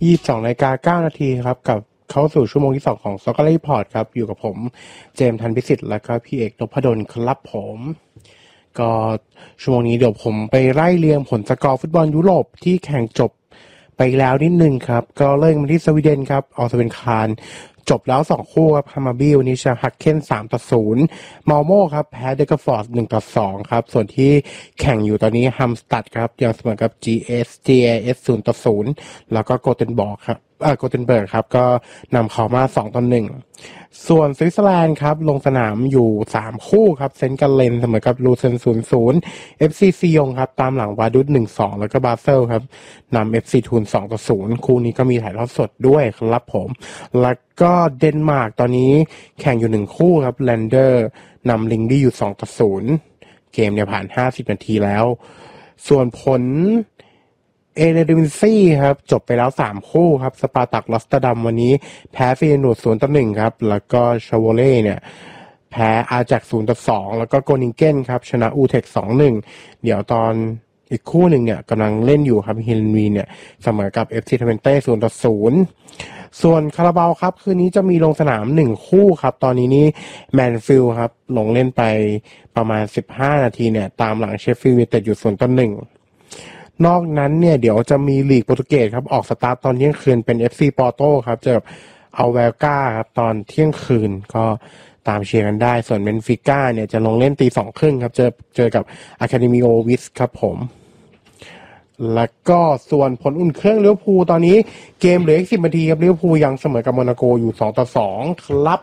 22:09 นาทีครับกับเข้าสู่ชั่วโมงที่2ของ Soccer Report ครับอยู่กับผมเจมส์ธันพิสิทธิ์และก็พี่เอกนพดลครับผมก็ชั่วโมงนี้เดี๋ยวผมไปไล่เรียงผลสกอร์ฟุตบอลยุโรปที่แข่งจบไปแล้วนิดนึงครับก็เริ่มมาที่สวีเดนครับออสเวนคานจบแล้ว2คู่ครับฮามาบีวันนี้ชนะฮักเคน3-0มัลโม่ครับแพ้เดกฟอร์ด1-2ครับส่วนที่แข่งอยู่ตอนนี้ฮัมสตัดครับยังเสมอกับ GAS 0-0แล้วก็โกเทนเบิร์กครับก็นำเขามา2-1ส่วนสวิตเซอร์แลนด์ครับลงสนามอยู่3คู่ครับเซนต์กันเลนเสมอกับลูเซน0-0 FC ซียงครับตามหลังวาดุส 1-2แล้วก็บาเซลครับนำ FC ทูน2-0คู่นี้ก็มีถ่ายทอดสดด้วยครับผมแล้วก็เดนมาร์กตอนนี้แข่งอยู่1คู่ครับแลนเดอร์นำลิงดี้อยู่2-0เกมเนี่ยผ่าน50 นาทีแล้วส่วนผลเอเรดิวินซี่ครับจบไปแล้ว3คู่ครับสปาร์ตักรอสเตอร์ดัมวันนี้แพ้ฟีนูด0-1ครับแล้วก็ชาโวเล่เนี่ยแพ้อาแจ็ก0-2แล้วก็โกนิงเก้นครับชนะอูเทค 2-1เดี๋ยวตอนอีกคู่หนึ่งเนี่ยกำลังเล่นอยู่ครับฮิลวีเนี่ยเสมอกับ FC ทเวนเต้0-0ส่วนคาราบาวครับคืนนี้จะมีลงสนาม1คู่ครับตอนนี้นี่แมนฟิลด์ครับลงเล่นไปประมาณ15 นาทีเนี่ยตามหลังเชฟฟิลด์ยูไนเต็ดอยู่0-1นอกนั้นเนี่ยเดี๋ยวจะมีลีกโปรตุเกสครับออกสตาร์ทตอนเที่ยงคืนเป็น FC ปอร์โตครับเจอกับอัลเวลกาครับตอนเที่ยงคืนก็ตามเชียร์กันได้ส่วนเบนฟิก้าเนี่ยจะลงเล่นตี 2:30ครับเจอกับอะคาเดมิโอวิสครับผมแล้วก็ส่วนผลอุ่นเครื่องลิเวอร์พูลตอนนี้เกมเหลืออีก10 นาทีครับลิเวอร์พูลยังเสมอกับโมนาโกอยู่2-2ครับ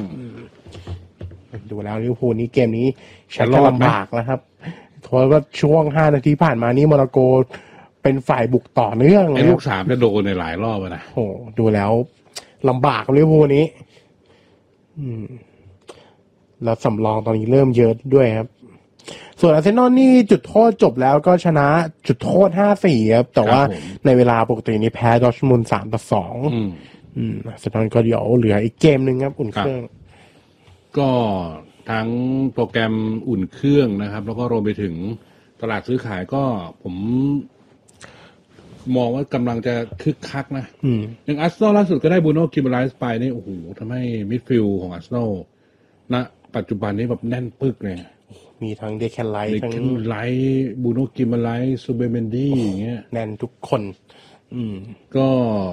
ดูแล้วลิเวอร์พูลนี้เกมนี้ใช้กันลำบากแล้วครับเพราะว่าช่วง5 นาทีผ่านมานี่โมนาโกเป็นฝ่ายบุกต่อเนื่องไอ้ลูก3จะโดนในหลายรอบนะโอ้ดูแล้วลำบากลิเวอร์พูลนี้แล้วสำรองตอนนี้เริ่มเยอะด้วยครับส่วนอาร์เซนอลนี่จุดโทษจบแล้วก็ชนะจุดโทษ 5-4 ครับแต่ว่าในเวลาปกตินี้แพ้ดอร์ทมุนด์ 3-2อาร์เซนอลก็เดี๋ยวเหลืออีกเกมนึงครับอุ่นเครื่องก็ทั้งโปรแกรมอุ่นเครื่องนะครับแล้วก็รวมไปถึงตลาดซื้อขายก็ผมมองว่ากำลังจะคึกคักนะอย่างอาร์เซนอลล่าสุดก็ได้บูโน่กิมไลส์ไปนี่โอ้โหทำให้มิดฟิลด์ของอาร์เซนอลณปัจจุบันนี้แบบแน่นปึกเลยมีทั้งเดคแคนไลท์ทั้งไลท์บูโน่กิมไลท์ซูเบเมนดี้อย่างเงี้ยแน่นทุกคนก็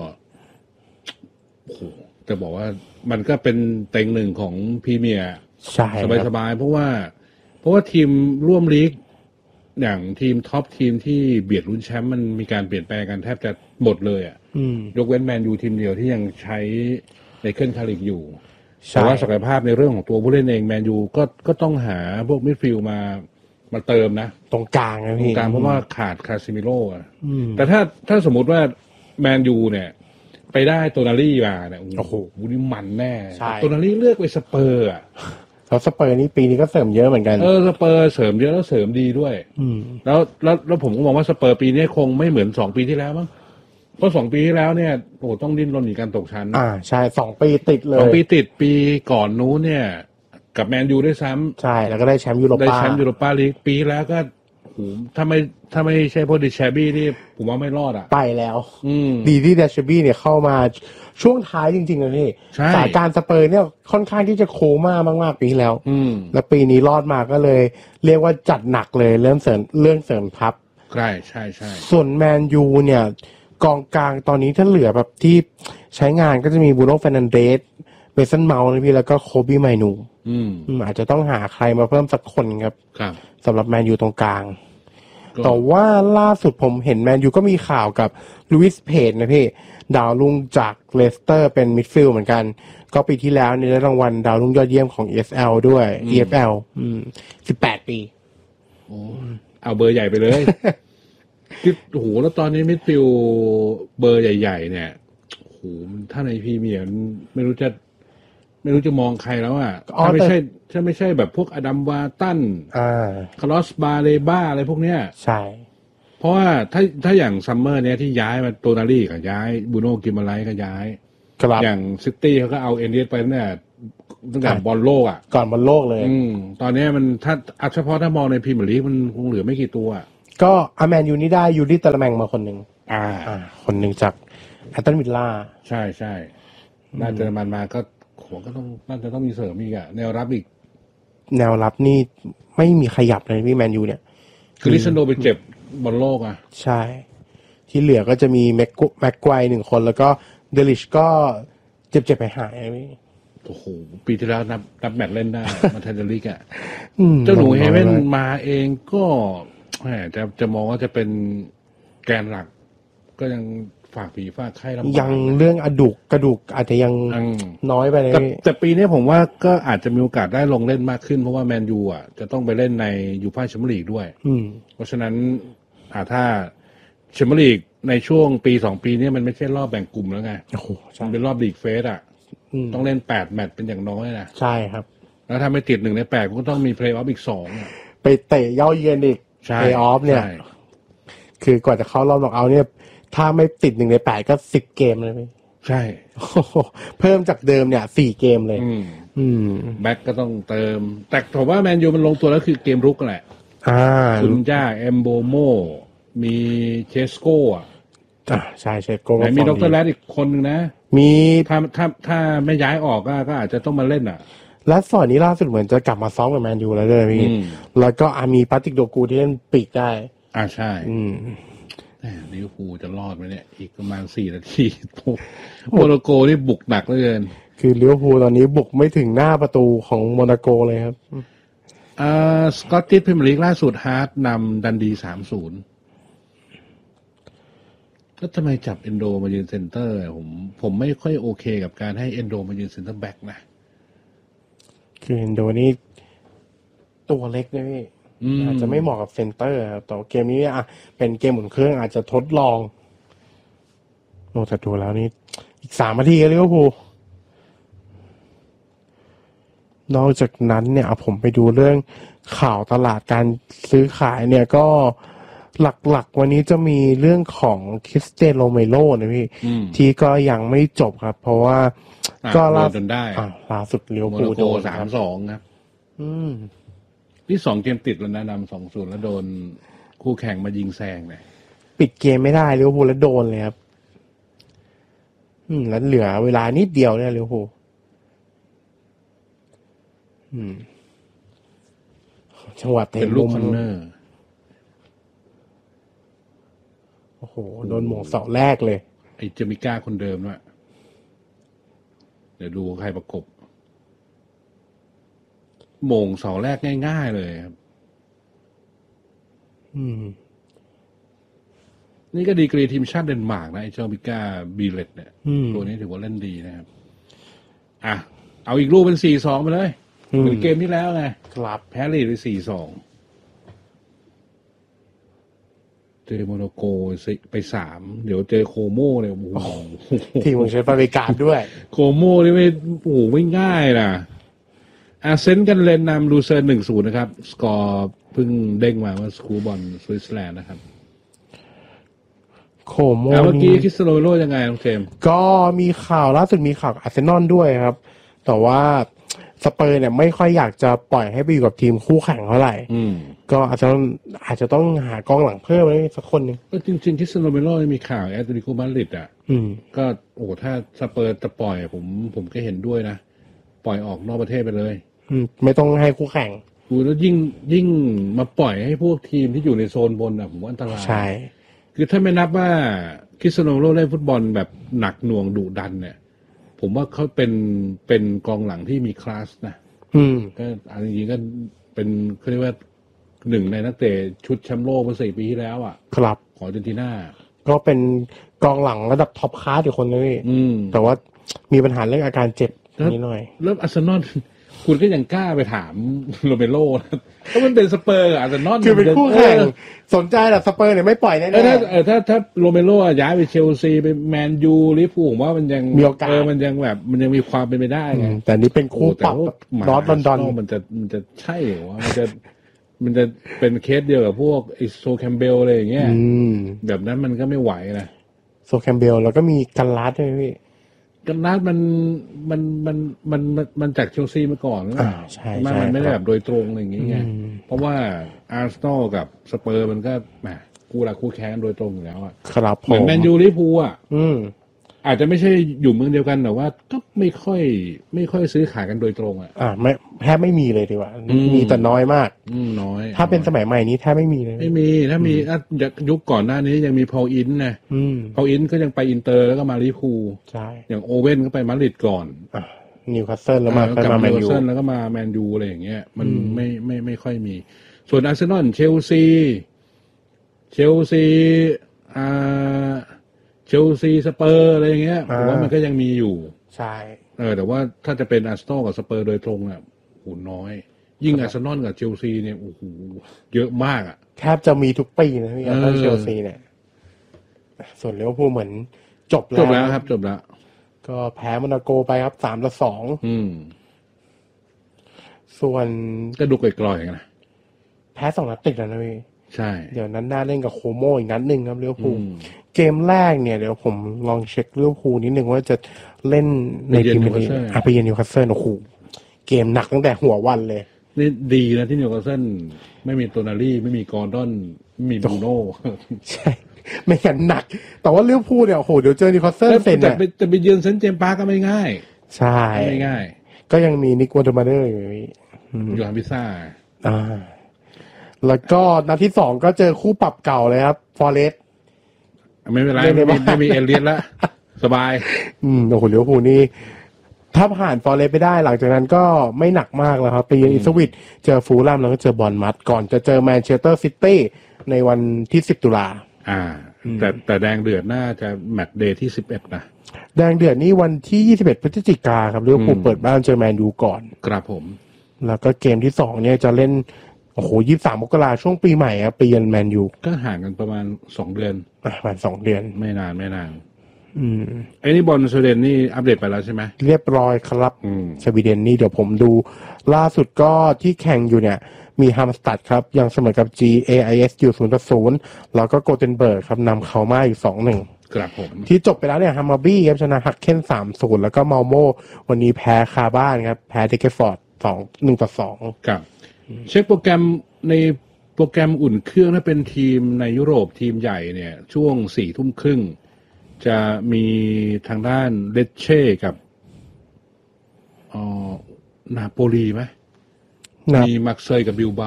โอ้โหจะบอกว่ามันก็เป็นเต็งหนึ่งของพรีเมียร์สบายๆเพราะว่าทีมร่วมลีกอย่างทีมท็อปทีมที่เบียดลุ้นแชมป์มันมีการเปลี่ยนแปลงกันแทบจะหมดเลยยกเว้นแมนยูทีมเดียวที่ยังใช้ไนเคิลคาริกอยู่แต่ว่าศักยภาพในเรื่องของตัวผู้เล่นเองแมนยูก็ต้องหาพวกมิดฟิลด์มาเติมนะตรงกลางนะพี่ตรงกลางเพราะว่าขาดคาซิมิโร่แต่ถ้าสมมุติว่าแมนยูเนี่ยไปได้โตนาลี่มาเนี่ยโอ้โหนี่มันแน่โตนาลี่เลือกไปสเปอร์แล้วสเปอร์นี่ปีนี้ก็เสริมเยอะเหมือนกันสเปอร์เสริมเยอะแล้วเสริมดีด้วยแล้วผมก็มองว่าสเปอร์ปีนี้คงไม่เหมือน2 ปีที่แล้วมั้งเพราะ2 ปีที่แล้วเนี่ยโอ้ต้องดิ้นรนหนีการตกชั้นใช่2 ปีติดเลย 2 ปีติดปีก่อนนู้นเนี่ยกับแมนยูด้วยซ้ำใช่แล้วก็ได้แชมป์ยูโรปาลีกปีแล้วก็โหถ้าไม่ใช่พวกดิแชบี้นี่ผมว่าไม่รอดไปแล้วดีที่ดิแชบี้เนี่ยเข้ามาช่วงท้ายจริงๆเลยพี่สายการสเปอร์เนี่ยค่อนข้างที่จะโคม่ามากๆปีที่แล้วแล้วปีนี้รอดมาก็เลยเรียกว่าจัดหนักเลยเรื่องเสริมทัพใช่ส่วนแมนยูเนี่ยกองกลางตอนนี้ถ้าเหลือแบบที่ใช้งานก็จะมีบรูโน่ เฟร์นันเดสเมสันเมาส์นะพี่แล้วก็โคบี้ไมนูอาจจะต้องหาใครมาเพิ่มสักคนครับสำหรับแมนยูตรงกลางแต่ว่าล่าสุดผมเห็นแมนยูก็มีข่าวกับลูอิสเพจนะพี่ดาวรุ่งจากเลสเตอร์เป็นมิดฟิลด์เหมือนกันก็ปีที่แล้วได้รางวัลดาวรุ่งยอดเยี่ยมของ EFL ด้วย EFL 18 ปีเอาเบอร์ใหญ่ไปเลยคือโอ้โหแล้วตอนนี้มิดฟิลด์เบอร์ใหญ่ๆเนี่ยโอ้โหถ้าในพรีเมียร์ไม่รู้จะมองใครแล้วอ่ะถ้าไม่ใช่แบบพวกอดัมวาตันคาร์ลอสบาเลบ้าอะไรพวกเนี้ยใช่เพราะว่าถ้าอย่างซัมเมอร์เนี้ยที่ย้ายมาโตนาลี่ก็ย้ายบูโน่กิมไลท์ก็ย้ายอย่างซิตี้เขาก็เอาเอ็นเดียไปเนี่ยตั้งแต่บอลโลกอ่ะก่อนบอลโลกเลยตอนนี้มันถ้าเฉพาะถ้ามองในพรีเมียร์ลีกมันคงเหลือไม่กี่ตัวก็อาแมนยูนี่ได้ยูริตาลแมงมาคนหนึ่งคนหนึ่งจากแอตตันวิลล่าใช่ใช่น่าจะมันมาก็ก็ต้องน่าจะต้องมีเสริมอีกอะแนวรับอีกแนวรับนี่ไม่มีขยับเลยพี่แมนยูเนี่ยคริสเตียโนไปเจ็บบอลโลกอะใช่ที่เหลือก็จะมีแม็กไกวร์1 คนแล้วก็เดลิชก็เจ็บไปหายพี่โอ้โหปีที่แล้วนับแมตช์เล่นได้ มาแทนเดลิกอะเจ้าหนูเฮเว่นมาเองก็จะมองว่าจะเป็นแกนหลักก็ยังฝากผีฝากไข้ลำบากยังเรื่องกระดูกอาจจะยังน้อยไปเลยแต่ปีนี้ผมว่าก็อาจจะมีโอกาสได้ลงเล่นมากขึ้นเพราะว่าแมนยูอ่ะจะต้องไปเล่นในยูฟ่าแชมเปี้ยนลีกด้วยเพราะฉะนั้นถ้าแชมเปี้ยนลีกในช่วงปี2 ปีนี้มันไม่ใช่รอบแบ่งกลุ่มแล้วไงมันเป็นรอบลีกเฟสอ่ะต้องเล่น8 แมตช์เป็นอย่างน้อยนะใช่ครับแล้วถ้าไม่ติด1 ใน 8ก็ต้องมีเพลย์ออฟอีก2 ไปเตะเย้าเยือนอีกเพลย์ออฟเนี่ยคือกว่าจะเข้ารอบน็อกเอาท์เนี่ยถ้าไม่ติด1 ใน 8ก็10 เกมเลยพี่ใช่เพิ่มจากเดิมเนี่ย4 เกมเลยแบ็กก็ต้องเติมแต่ผมว่าแมนยูมันลงตัวแล้วคือเกมรุกแหละคุณย่าเอมโบโมมีเชสโก้ใช่เชสโก้มีดรแรดอีกคนนึงนะมีถ้าไม่ย้ายออกก็อาจจะต้องมาเล่นและสอนนี้ล่าสุดเหมือนจะกลับมาซ้อมกับแมนยูแล้วด้วยพี่แล้วก็มีปาติกโดกูที่เล่นปีกได้ใช่ลิเวอร์พูลจะรอดไหมเนี่ยอีกประมาณ4 นาทีโมนาโกนี่บุกหนักเหลือเกินคือลิเวอร์พูลตอนนี้บุกไม่ถึงหน้าประตูของโมนาโกเลยครับสกอตติชพรีเมียร์ลีกล่าสุดฮาร์ดนำดันดี 3-0 แล้วทำไมจับเอนโดมายืนเซนเตอร์ผมไม่ค่อยโอเคกับการให้เอนโดมายืนเซนเตอร์แบ็กนะคือเอนโดนี่ตัวเล็กนะพี่อาจจะไม่เหมาะกับเซนเตอร์ครับแต่เกมนี้เป็นเกมหมุนเครื่องอาจจะทดลองแต่ดูแล้วนี่อีก3 นาทีลิเวอร์พูลนอกจากนั้นเนี่ยผมไปดูเรื่องข่าวตลาดการซื้อขายเนี่ยก็หลักๆวันนี้จะมีเรื่องของคริสเตียโนโรเมโลนะพี่ที่ก็ยังไม่จบครับเพราะว่าก็ล่าสุดลิเวอร์พูลโดน 3-2 ครับนี่2 เกมติดแล้วนะนำ 2-0 แล้วโดนคู่แข่งมายิงแซงเลยปิดเกมไม่ได้ลิเวอร์พูลแล้วโดนเลยครับแล้วเหลือเวลานิดเดียวเนี่ยลิเวอร์พูลจังหวะเตะเป็นลูกคอนเนอร์โอ้โหโดนหม่งเสาแรกเลยไอ้เจมิก้าคนเดิมด้วยเดี๋ยวดูใครประกบโมงเสาแรกง่ายๆเลยครับนี่ก็ดีกรีทีมชาติเดนมาร์กนะไอ้เจ้าบิก้าบีเลตเนี่ยตัวนี้ถือว่าเล่นดีนะครับเอาอีกลูกเป็น 4-2 ไปเลยเหมือนเกมที่แล้วไงครับแพ้ลีดไป 4-2 เจอโมนาโกไป3เดี๋ยวเจอโคโม่เลยโอ้โหทีมของใช้บริการด้วยโคโม่นี่ไม่ง่ายนะเซนกันเลนนำลูเซิร์น 1-0 นะครับสกอร์เพิ่งเด้งมาว่าสกูบอลสวิตเซอร์แลนด์นะครับโคโม่เมื่อกี้คริสโตโรโลยังไงน้องเจมก็มีข่าวล่าสุดมีข่าวอาร์เซนอลด้วยครับแต่ว่าสเปอร์เนี่ยไม่ค่อยอยากจะปล่อยให้ไปอยู่กับทีมคู่แข่งเท่าไหร่ก็อาจจะต้องหากองหลังเพิ่มเลยสักคนนึงก็จริงๆคริสโตโรโลมีข่าวแอตเลติโกมาดริดก็ถ้าสเปอร์จะปล่อยผมก็เห็นด้วยนะปล่อยออกนอกประเทศไปเลยไม่ต้องให้คู่แข่งแล้วยิ่งมาปล่อยให้พวกทีมที่อยู่ในโซนบนผมว่าอันตรายใช่คือถ้าไม่นับว่าคริสเตียโนโรนัลโดเล่นฟุตบอลแบบหนักหน่วงดุดันเนี่ยผมว่าเขาเป็นกองหลังที่มีคลาสนะก็อันนี้ก็เป็นเขาเรียกว่า1 ในนักเตะชุดแชมป์โลกเมื่อ4 ปีที่แล้วครับของอาร์เจนตินาก็เป็นกองหลังระดับท็อปคลาสอีกคนนึงแต่ว่ามีปัญหาเรื่องอาการเจ็บนิดหน่อยแล้วอาร์เซนอลคุณก็ยังกล้าไปถามโรเมโร่ถ้ามันเป็นสเปอร์อาร์เซนอลคือเป็นคู่แข่งสนใจแต่สเปอร์เนี่ยไม่ปล่อยแน่ๆถ้าโรเมโร่ย้ายไปเชลซีไปแมนยูลิเวอร์พูลผมว่ามันยังมีโอกาสมันยังแบบมันยังมีความเป็นไปได้ไงแต่นี่เป็นคู่ปรับนอร์ทลอนดอนมันจะใช่หรอว่ามันจะเป็นเคสเดียวกับพวกไอโซแคมเบลอะไรอย่างเงี้ยแบบนั้นมันก็ไม่ไหวนะโซแคมเบลแล้วก็มีกันลาดด้วยพี่กันนัดมันจากเชลซีมาก่อนใช่มันไม่ได้แบบโดยตรงอะไรอย่างเงี้ยเพราะว่าอาร์เซนอลกับสเปอร์มันก็แหมคู่รักคู่แค้นโดยตรงอยู่แล้วครับเหมือนแมนยูลิเวอร์พูลอาจจะไม่ใช่อยู่เมืองเดียวกันแต่ว่าก็ไม่ค่อยซื้อขายกันโดยตรงไม่แทบไม่มีเลยดีกว่ามีแต่น้อยมากน้อยถ้าเป็นสมัยใหม่นี้แทบไม่มีเลยไม่มีถ้ามียุคก่อนหน้านี้ยังมีพอลอินนะพอลอินก็ยังไปอินเตอร์แล้วก็มาลิเวอร์พูลใช่อย่างโอเว่นก็ไปมาดริดก่อนนิวคาสเซิลแล้วมาแมนยูแล้วก็มาแมนยูอะไรอย่างเงี้ยมันไม่ค่อยมีส่วนอาร์เซนอลเชลซีสเปอร์อะไรอย่างเงี้ยผมว่ามันก็ยังมีอยู่ใช่แต่ว่าถ้าจะเป็นอาร์เซนอลกับสเปอร์โดยตรงอ่ะโหน้อยยิ่งอาร์เซนอลกับเชลซีเนี่ยโอ้โหเยอะมากอ่ะแทบจะมีทุกปีนะพี่อาร์เซนอลเชลซีเนี่ยส่วนลิเวอร์พูลเหมือนจบแล้วครับจบแล้วก็แพ้โมนาโกไปครับ3-2ส่วนก็ดูกร่อยๆนะแพ้2 นัดติดแล้วนะพี่ใช่เดี๋ยวนั้นน่าเล่นกับโคโมอีกนัดหนึ่งครับลิเวอร์พูลเกมแรกเนี่ยเดี๋ยวผมลองเช็คลิเวอร์พูลนิดนึงว่าจะเล่นในทีมไหนไปเยือนนิวคาสเซิลโอ้โหเกมหนักตั้งแต่หัววันเลยนี่ดีนะที่นิวคาสเซิลไม่มีโตนาลี่ไม่มีกอร์ดอนไม่มีบรูโน่ใช่ไม่งั้นหนักแต่ว่าลิเวอร์พูลเนี่ยโอ้โหเดี๋ยวเจอนิวคาสเซิลเสร็จเนี่ยจะไปเยือนเซนต์เจมส์พาร์คก็ไม่ง่ายใช่ไม่ง่ายก็ยังมีนิกวอเตอร์มาเดอร์อยู่ยูฮันพิซ่าแล้วก็นัดที่2ก็เจอคู่ปรับเก่าเลยครับฟอเรสต์ไม่เป็นไรไม่มีเอเลียนแล้วสบายโอ้โหลิเวอร์พูลนี่ถ้าผ่านฟอเรสต์ไปได้หลังจากนั้นก็ไม่หนักมากแล้วครับไปเยือนอิสวิตเจอฟูลแลมแล้วก็เจอบอร์นมัธก่อนจะเจอแมนเชสเตอร์ซิตี้ในวันที่10 ตุลาแต่แดงเดือดน่าจะแมตช์เดย์ที่11นะแดงเดือดนี่วันที่21 พฤศจิกาครับลิเวอร์พูลเปิดบ้านเจอแมนยูก่อนครับผมแล้วก็เกมที่2เนี่ยจะเล่นโอ้โห23 มกราช่วงปีใหม่ครับไปเยือนแมนยูก็ห่างกันประมาณ2 เดือนประมาณ2 เดือนไม่นานไอ้นี่บอลสวีเดนนี่อัปเดตไปแล้วใช่ไหมเรียบร้อยครับสวีเดนนี่เดี๋ยวผมดูล่าสุดก็ที่แข่งอยู่เนี่ยมีฮัมสตัดครับยังเสมอกับ GAIS อยู่0-0แล้วก็โกเทนเบิร์กครับนำเขามาอยู่ 2-1 ครับผมที่จบไปแล้วเนี่ยฮัมมาร์บี้ครับชนะฮักเคน 3-0 แล้วก็เมาโมวันนี้แพ้คาบ้านครับแพ้เดกเกฟอร์ด1-2 ครับเช็คโปรแกรมในโปรแกรมอุ่นเครื่องถ้าเป็นทีมในยุโรปทีมใหญ่เนี่ยช่วง 22:30 นจะมีทางด้านเลเช่กับนาโปลีไหมมีมักเซย์กับบิลเบา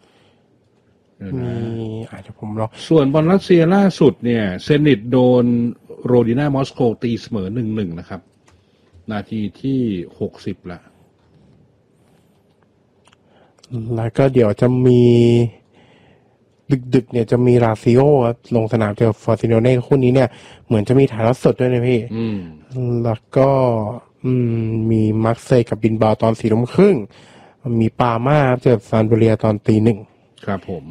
อาจจะผมรอส่วนบอลรัสเซียล่าสุดเนี่ยเซนิตโดนโรดิน่ามอสโกตีเสมอ 1-1 นะครับนาทีที่60ละแล้วก็เดี๋ยวจะมีดึกๆเนี่ยจะมีราซิโอลงสนามเจอฟอร์ติโนเน่คู่นี้เนี่ยเหมือนจะมีถ่ายทอดสดด้วยนะพี่แล้วก็มีมาร์เซย์กับบินบาตอน 4:30 นมีปาม่าเจอซานโดเรียตอน 1:00 นครับผม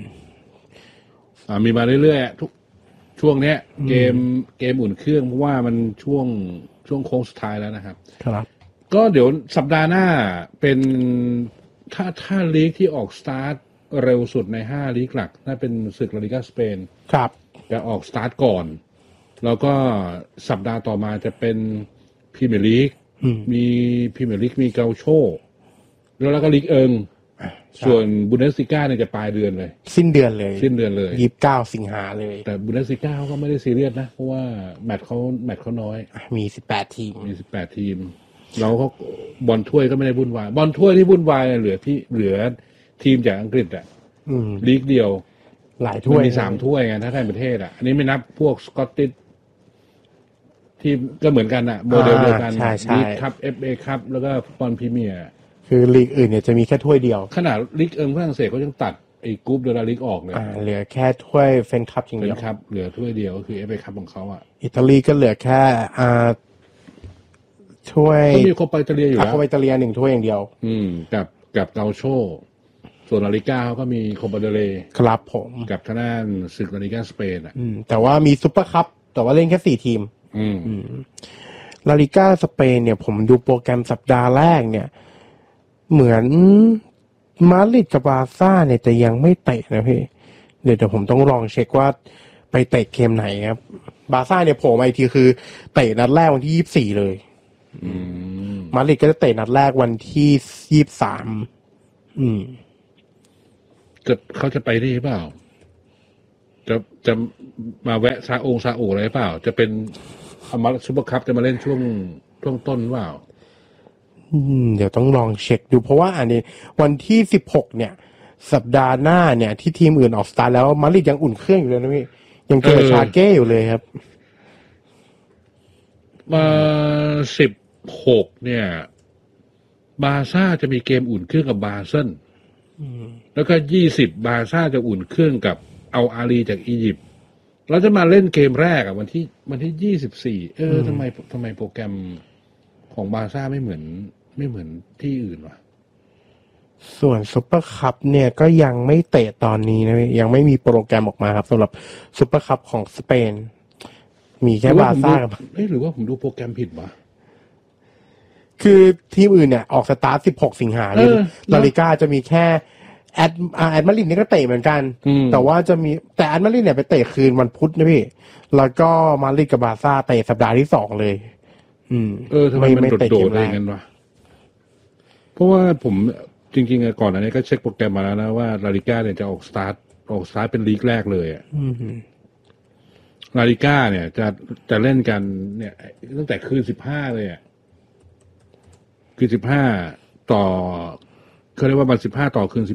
มีมาเรื่อยๆทุกช่วงเนี้ยเกมอุ่นเครื่องเพราะว่ามันช่วงโค้งสุดท้ายแล้วนะครับครับก็เดี๋ยวสัปดาห์หน้าเป็นถ้าลีกที่ออกสตาร์ทเร็วสุดใน5ลีกหลักน่าเป็นศึกลาลิก้าสเปนครับจะออกสตาร์ทก่อนแล้วก็สัปดาห์ต่อมาจะเป็นพรีเมียร์ลีกมีพรีเมียร์ลีกมีเกาโชแล้วก็ลีกส่วนบุนเดสลิก้าเนี่ยจะปลายเดือนเลยสิ้นเดือนเลย29 สิงหาเลยแต่บุนเดสลิก้าก็ไม่ได้ซีเรียสนะเพราะว่าแมตช์เขาน้อยมี18 ทีมแล้วก็บอลถ้วยก็ไม่ได้วุ่นวายบอลถ้วยที่วุ่นวายเหลือทีมจากอังกฤษลีกเดียวหลายถ้วยมี3 ถ้วยไงถ้าในประเทศอันนี้ไม่นับพวกสกอตติชที่ก็เหมือนกันโมเดลเดียวกันลีกคัพ FA คัพแล้วก็ฟุตบอลพรีเมียร์คือลีกอื่นเนี่ยจะมีแค่ถ้วยเดียวขนาดลีกฝรั่งเศสเขายังตัดไอ้กรุ๊ปเดลาลีกออกเลยเหลือแค่ถ้วยเฟนคัพอย่างเดียวครับเหลือถ้วยเดียวก็คือ FA คัพของเขาอิตาลีก็เหลือแค่ถ้วยก็มีโคปาอิตาเลียอยู่แล้วโคปาอิตาเลีย1 ถ้วยอย่างเดียวกับเกาโชส่วนลาลิก้าเขาก็มีโคปาเดเรครับผมกับทางด้านศึกลาลิก้าสเปนแต่ว่ามีซุปเปอร์คัพแต่ว่าเล่นแค่4 ทีมลาลิก้าสเปนเนี่ยผมดูโปรแกรมสัปดาห์แรกเนี่ยเหมือนมาดริดกับบาร์ซ่าเนี่ยจะยังไม่เตะนะพี่เดี๋ยวผมต้องลองเช็คว่าไปเตะเกมไหนครับบาร์ซ่าเนี่ยโผล่มาอีกทีคือเตะนัดแรกวันที่24เลยมาดริดก็จะเตะนัดแรกวันที่23 เขาจะไปได้หรือเปล่าจะมาแวะซาอุอะไรเปล่าจะเป็นมาซุปเปอร์คัพจะมาเล่นช่วงต้นเปล่าเดี๋ยวต้องลองเช็คดูเพราะว่าอันนี้วันที่16เนี่ยสัปดาห์หน้าเนี่ยที่ทีมอื่นออกสตาร์ทแล้วมาดริดยังอุ่นเครื่องอยู่เลยนะพี่ยังเจอชาเก้อยู่เลยครับมา16เนี่ยบาร์ซ่าจะมีเกมอุ่นเครื่องกับบาเซิลแล้วก็20บาร์ซ่าจะอุ่นเครื่องกับอัลอาลีจากอียิปต์เราจะมาเล่นเกมแรกอ่ะวันที่24ทำไมโปรแกรมของบาร์ซ่าไม่เหมือนที่อื่นวะส่วนซุปเปอร์คัพเนี่ยก็ยังไม่เตะตอนนี้นะยังไม่มีโปรแกรมออกมาครับสำหรับซุปเปอร์คัพของสเปนมีแค่บาร์ซ่ากับหรือว่าผมดูโปรแกรมผิดวะคือทีมอื่นเนี่ยออกสตาร์ท16สิงหาคมลาลิก้าจะมีแค่แอดมาดริดนี่ก็เตะเหมือนกันแต่ว่าจะมีแต่แอดมาดริดเนี่ยไปเตะคืนวันพุธนะพี่แล้วก็มาดริดกับบาร์ซ่าเตะสัปดาห์ที่2เลยทำไมมันโดดๆอะไรกันวะเพราะว่าผมจริงๆก่อนอันนี้ก็เช็คโปรแกรมมาแล้วนะว่าลาลิก้าเนี่ยจะออกสตาร์ทเป็นลีกแรกเลยอ่ะลาลิก้าเนี่ยจะเล่นกันเนี่ยตั้งแต่คืน15เลยอ่ะคืน15ต่อเขาเรียกว่าวัน15ต่อคืน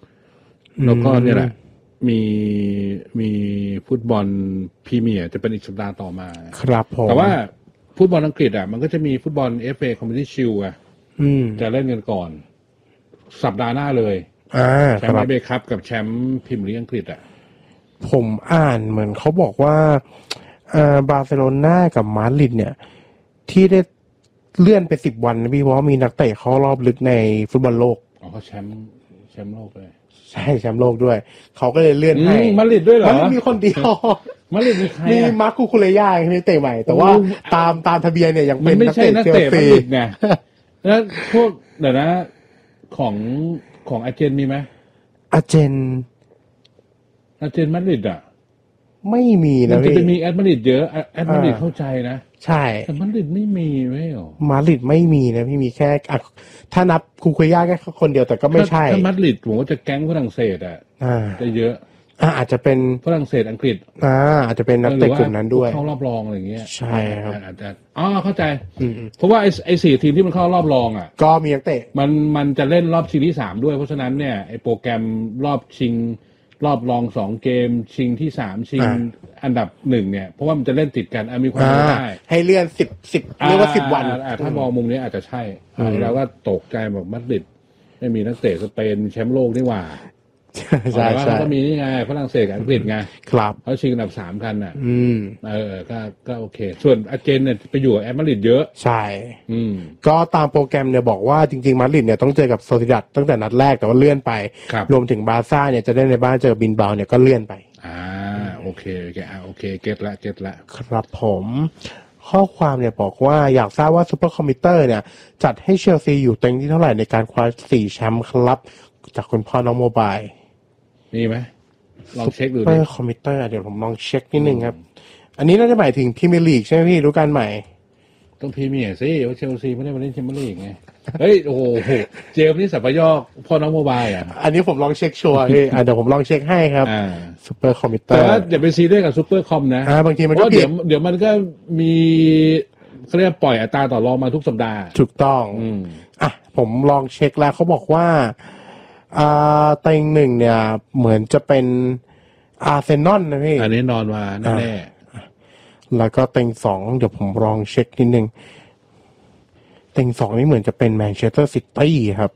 16แล้วก็เนี่ยแหละมีฟุตบอลพรีเมียร์จะเป็นอีกสัปดาห์ต่อมาครับผมแต่ว่าฟุตบอลอังกฤษอ่ะมันก็จะมีฟุตบอล FA Community Shield อ่ะจะเล่นกันก่อนสัปดาห์หน้าเลยแชมป์FA Cupกับแชมป์พรีเมียร์ลีกอังกฤษอ่ะผมอ่านเหมือนเขาบอกว่าบาร์เซโลนากับมาดริดเนี่ยที่ได้เลื่อนไป10วันนะพี่เพราะมีนักเตะเข้ารอบลึกในฟุตบอลโลกเขาแชมป์โลกเลยใช่แชมป์โลกด้วยเขาก็เลยเลื่อนให้มาดริดด้วยเหรอมันมีคนเดียวมาดริดมีใครมีมาร์คูคูเรย่าที่เตะใหม่แต่ว่าตามทะเบียนเนี่ยยังเป็นนักเตะมาดริดไงแล้วพวกเดี๋ยวนะของอาร์เจนมีไหมอาร์เจนมาดริดอ่ะไม่มีนะมันจะเป็นมีแอดมาดริดเยอะแอดมาดริดเข้าใจนะใช่แต่มาดริดไม่มีไม่หรอมาดริดไม่มีนะพี่มีแค่ถ้านับคูคุย่าแค่คนเดียวแต่ก็ไม่ใช่ถ้ามาดริดผมว่าจะแก๊งฝรั่งเศสอ่ะจะเยอะอาจจะเป็นฝรั่งเศสอังกฤษอาจจะเป็นนักเตะกลุ่มนั้นด้วยเข้ารอบรองอะไรอย่างเงี้ยใช่ครับอาจจะเข้าใจเพราะว่าไอ้4ทีมที่มันเข้ารอบรองอ่ะก็มีนักเตะมันจะเล่นรอบชิงที่3ด้วยเพราะฉะนั้นเนี่ยไอ้โปรแกรมรอบชิงรอบรอง2เกมชิงที่3ชิงอันดับ1เนี่ยเพราะว่ามันจะเล่นติดกันมีความเป็นได้ให้เลื่อน10เรียกว่า10วันถ้ามองมุมนี้อาจจะใช่แล้วก็ตกใจแบบมาดริดไม่มีนักเตะสเปนแชมป์โลกนี่หว่าใช่ใช่ก็มีนี่ไงฝรั่งเศสกับอังกฤษไงครับเขาชิงอันดับ3กันน่ะก็โอเคส่วนอาร์เจนเนี่ยไปอยู่กับแอตมาดริดเยอะใช่ก็ตามโปรแกรมเนี่ยบอกว่าจริงๆมาดริดเนี่ยต้องเจอกับโซซิดัดตั้งแต่นัดแรกแต่ว่าเลื่อนไปรวมถึงบาร์ซ่าเนี่ยจะได้ในบ้านเจอบินเบาเนี่ยก็เลื่อนไปโอเคเก็ตละครับผมข้อความเนี่ยบอกว่าอยากทราบว่าซูเปอร์คอมพิวเตอร์เนี่ยจัดให้เชลซีอยู่เต็งที่เท่าไหร่ในการคว้า4แชมป์ครับจากคุณพ่อน้องโมบายมีไหมลองเช็คดูดิซูเปอร์คอมพิวเตอร์เดี๋ยวผมลองเช็คนิดนึงครับอันนี้น่าจะหมายถึงพรีเมียร์ลีกใช่ไหมพี่ฤดูกาลใหม่ต้องพรีเมียร์สิว่าเชลซีไม่ได้มาเล่นแชมเปี้ยนลีกไงเฮ้ยโอ้โหเจมนี่สัปยอกพ่อน้องโมบายอ่ะอันนี้ผมลองเช็คชัวร์พี่เดี๋ยวผมลองเช็คให้ครับซูเปอร์คอมพิวเตอร์แต่ว่าอย่าไปซีเรียสกับซูเปอร์คอมนะบางทีมันก็เดี๋ยวมันก็มีเขาเรียกปล่อยอัตราต่อรองมาทุกสัปดาห์ถูกต้องผมลองเช็คแล้วเขาบอกว่าเต็งหนึ่งเนี่ยเหมือนจะเป็นอาร์เซนอลนะพี่อันนี้นอนมาแน่แล้วก็เต็งสองเดี๋ยวผมลองเช็คนิดนึงเต็งสองนี่เหมือนจะเป็นแมนเชสเตอร์ซิตี้ครับ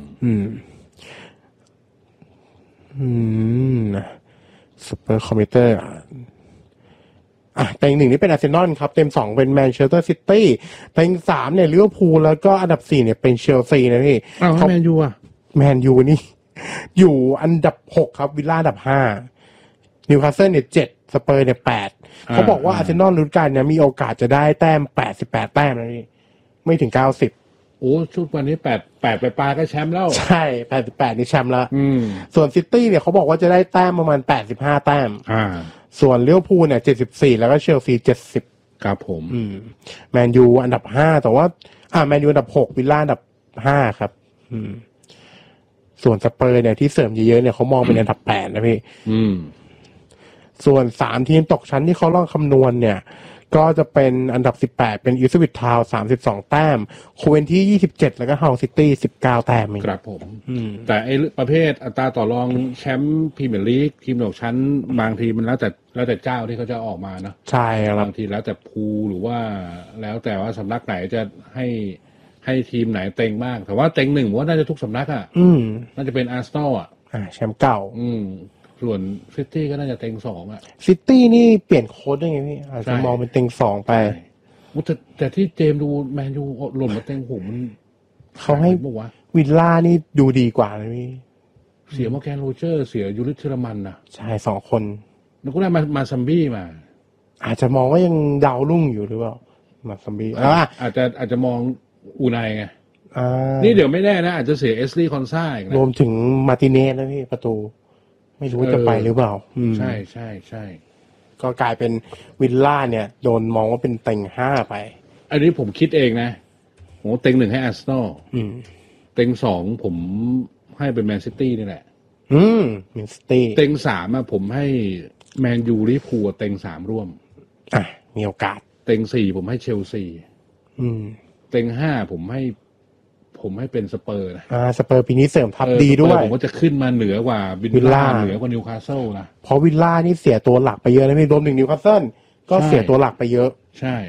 ซูเปอร์คอมพิวเตอร์เต็งหนึ่งนี่เป็นอาร์เซนอลครับเต็งสองเป็นแมนเชสเตอร์ซิตี้เต็งสามเนี่ยลิเวอร์พูลแล้วก็อันดับ4เนี่ยเป็นเชลซีนะพี่แมนยูแมนยูนี่อยู่อันดับ6ครับวิลล่าอันดับ5นิวคาสเซิลเนี่ย7สเปอร์เนี่ย8เขาบอกว่าอาร์เซนอลฤดูกาลเนี่ยมีโอกาสจะได้แต้ม88แต้มนะนี่ไม่ถึง90 โอ้ช่วงวันนี้8ไปปลาก็แชมป์แล้วใช่88นี่แชมป์แล้วส่วนซิตี้เนี่ยเขาบอกว่าจะได้แต้มประมาณ85แต้มส่วนลิเวอร์พูลเนี่ย74แล้วก็เชลซี70 ครับผมแมนยูอันดับ5แต่ว่าแมนยูอันดับ6วิลล่าอันดับ5ครับส่วนสเปอร์เนี่ยที่เสริมเยอะๆเนี่ยเขามองเป็นอันดับ8นะพี่ส่วน3ทีมตกชั้นที่เขาลองคำนวณเนี่ยก็จะเป็นอันดับ18เป็นอิสวิททาวน์32แต้มโคเวนที่27แล้วก็ฮาวซิตี้19แต้มครับผมแต่ไอ้ประเภทอัตราต่อรองแชมป์พรีเมียร์ลีกทีมตกชั้นบางทีมันแล้วแต่เจ้าที่เขาจะออกมานะใช่ครับบางทีแล้วแต่พูหรือว่าแล้วแต่ว่าสำนักไหนจะให้ทีมไหนเต็งมากแต่ว่าเต็งหนึ่งว่าน่าจะทุกสำนักอ่ะน่าจะเป็นอาร์เซนอลอ่ะแชมป์เก่าส่วนซิตี้ก็น่าจะเต็ง2อ่ะซิตี้นี่เปลี่ยนโค้ชได้ไงพี่อาจจะมองเป็นเต็ง2ไปแต่ที่เจมดูแมนยูหล่นมาเต็งหูมันเขาให้วิลล่านี่ดูดีกว่านะพี่เสียมอร์แกนโรเจอร์เสียยูริสเชอร์มันนะใช่2คนแล้วก็ได้มาซัมบี้มาอาจจะมองว่ายังดาวรุ่งอยู่หรือเปล่ามาซัมบี้อาจจะมองอูไนไงนี่เดี๋ยวไม่แน่นะอาจจะเสียเอสลีคอนซ่าอีกนะรวมถึงมาร์ติเนสนะพี่ประตูไม่รู้จะไปหรือเปล่าใช่ก็กลายเป็นวิลล่าเนี่ยโดนมองว่าเป็นเต็ง5ไปอันนี้ผมคิดเองนะโหเต็ง1ให้อาร์เซนอลเต็ง2ผมให้เป็นแมนซิตี้นี่แหละแมนซิตี้เต็ง3ผมให้แมนยูลิเวอร์พูลเต็ง3ร่วมมีโอกาสเต็ง4ผมให้เชลซีเต็ง5ผมให้เป็นสเปอร์นะสเปอร์ปีนี้เสริมทัพดีด้วยผมว่าจะขึ้นมาเหนือกว่าวิลล่าเหนือกว่านิวคาสเซิลนะเพราะวิลล่านี่เสียตัวหลักไปเยอะนะพี่รวมถึงนิวคาสเซิลก็เสียตัวหลักไปเยอะใช่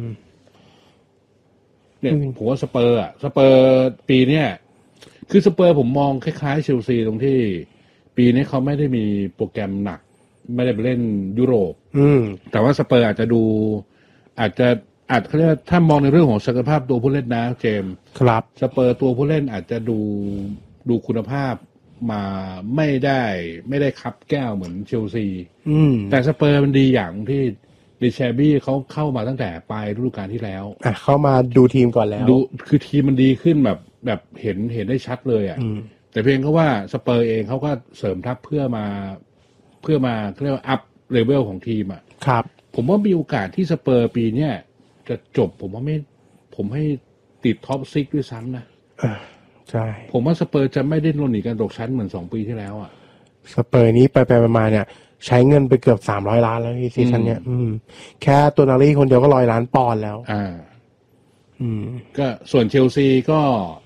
เนี่ยผมว่าสเปอร์ปีเนี้ยคือสเปอร์ผมมองคล้ายๆเชลซีตรงที่ปีนี้เขาไม่ได้มีโปรแกรมหนักไม่ได้ไปเล่นยุโรปแต่ว่าสเปอร์อาจจะเขาเรียกถ้ามองในเรื่องของศักยภาพตัวผู้เล่นนะเจมส์ครับสเปอร์ตัวผู้เล่นอาจจะดูคุณภาพมาไม่ได้คับแก้วเหมือนเชลซีแต่สเปอร์มันดีอย่างที่ดิแชบี้เขาเข้ามาตั้งแต่ปลายฤดูกาลที่แล้วเข้ามาดูทีมก่อนแล้วคือทีมมันดีขึ้นแบบเห็นได้ชัดเลยอ่ะแต่เพียงแค่ว่าสเปอร์เองเขาก็เสริมทัพเพื่อมาเรียกว่าอัพเลเวลของทีมอ่ะครับผมว่ามีโอกาสที่สเปอร์ปีเนี้ยจะจบผมให้ติดท็อป6ด้วยซ้ำนะใช่ผมว่าสเปอร์จะไม่ได้ลุ้นหนีการตกชั้นเหมือน2 ปีที่แล้วอ่ะสเปอร์นี้ไปมาเนี่ยใช้เงินไปเกือบ300 ล้านแล้วที่ซีซั่นเนี้ยแค่ตัวนารีคนเดียวก็100 ล้านปอนด์แล้วก็ส่วนเชลซีก็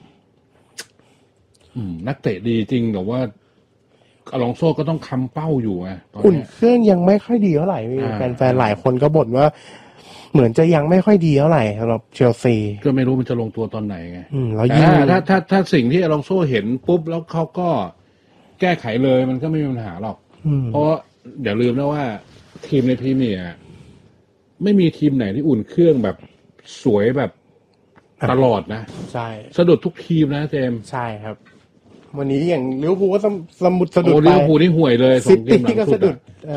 นักเตะดีจริงแต่ว่าอลองโซ่ก็ต้องคำเป้าอยู่ไงอุ่นเครื่องยังไม่ค่อยดีเท่าไหร่แฟนๆหลายคนก็บ่นว่าเหมือนจะยังไม่ค่อยดีเท่าไหร่สำหรับเชลซีก็ไม่รู้มันจะลงตัวตอนไหนไงแล้วถ้าสิ่งที่อลองโซ่เห็นปุ๊บแล้วเขาก็แก้ไขเลยมันก็ไม่มีปัญหาหรอกเพราะอย่าลืมนะว่าทีมในพรีเมียร์ไม่มีทีมไหนที่อุ่นเครื่องแบบสวยแบบตลอดนะใช่สะดุดทุกทีมนะเจมใช่ครับวันนี้อย่างลิเวอร์พูลก็สะดุดไปลิเวอร์พูลนี่ห่วยเลยซิตี้ก็สะดุด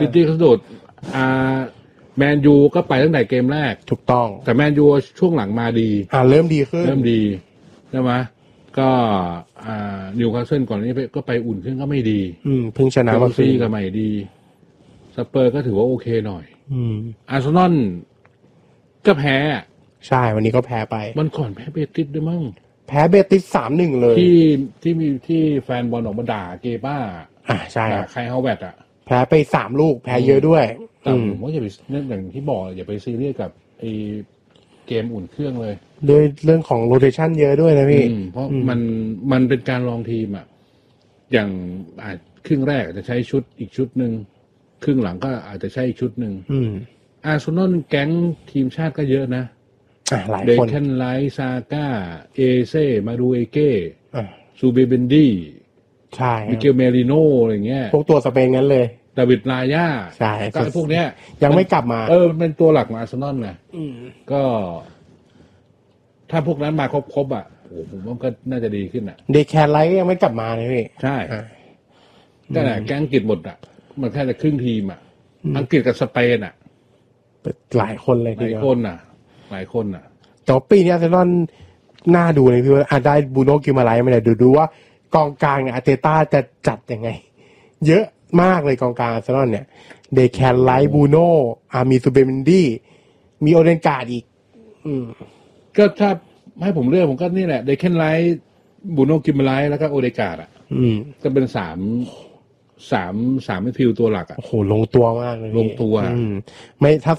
แมนยูก็ไปตั้งแต่เกมแรกถูกต้องแต่แมนยูช่วงหลังมาดีเริ่มดีขึ้นเริ่มดีใช่ไหมก็นิวคาสเซิลก่อนนี้ก็ไปอุ่นขึ้นก็ไม่ดีเพิ่งชนะมาซีก็ไม่ดีสเปอร์ก็ถือว่าโอเคหน่อยอาร์เซนอลก็แพ้ใช่วันนี้ก็แพ้ไปมันก่อนแพ้เบติสด้วยมั้งแพ้เบติส 3-1 เลยที่มีที่แฟนบอลออกมาด่าเกป้าใช่ใครเฮาแวตแพ้ไป3 ลูกแพ้เยอะด้วยผมว่าอย่าไปอย่างที่บอกอย่าไปซีเรียสกับไอเกมอุ่นเครื่องเลยด้วยเรื่องของโรเทชันเยอะด้วยนะพี่เพราะมันเป็นการลองทีมอ่ะอย่างครึ่งแรกอาจจะใช้ชุดอีกชุดหนึ่งครึ่งหลังก็อาจจะใช้อีกชุดหนึ่งอาร์เซนอลแก๊งทีมชาติก็เยอะนะเดคันไลซาก้าเอเซ่มาดูเอเก้ซูเบเบนดี้ใช่มิเกลเมริโนอะไรเงี้ยพวกตัวสเปนงั้นเลยดาวิดลายาใช่ก็พวกเนี้ยยังไม่กลับมาเป็นตัวหลักของอาร์เซนอลไงก็ถ้าพวกนั้นมาครบอ่ะโอ้ผมว่าก็น่าจะดีขึ้นอ่ะเดคแคนไลยังไม่กลับมาเลยพี่ใช่ก็แหละแก๊งอังกฤษหมดอ่ะมันแค่จะครึ่งทีมอ่ะอังกฤษกับสเปนอ่ะหลายคนเลยหลายคนอ่ะแต่ปีนี้อาร์เซนอลน่าดูเลยพี่ว่าได้บูโน่กิมาไลมาเนี่ยดูว่ากองกลางเนี่ยอาร์เตต้าจะจัดยังไงเยอะมากเลยกองกลางอาร์เซนอลเนี่ยเดแคนไลบูโน่มีซูเบเมนดี้มีโอเดนการ์ดอีกก็ถ้าให้ผมเลือกผมก็นี่แหละเดแคนไลบูโน่กิมาไลแล้วก็โอเดนการ์ดก็เป็น3มิดฟิลด์ตัวหลักอ่ะโอ้โหลงตัวมากเลยลงตัวไม่ถ้า